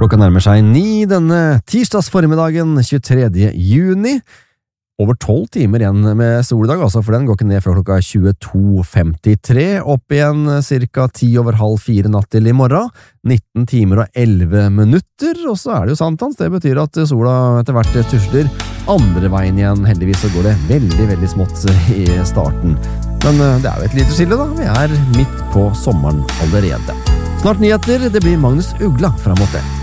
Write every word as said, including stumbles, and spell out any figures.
Klokka nærmer seg ni denne tirsdags formiddagen tjuetredje juni. Over tolv timer igjen med soldag, altså, for den går ikke ned før klokka tjueto femtitre. Opp igjen cirka ti over halv fire natt til i morgen. nitten timer og elleve minutter, og så er det jo sankthans. Det betyr at sola etter hvert tusler andre veien igjen. Heldigvis så går det veldig, veldig smått i starten. Men det er jo et lite skille da. Vi er midt på sommeren allerede. Snart nyheter, det blir Magnus Ugla frem mot det.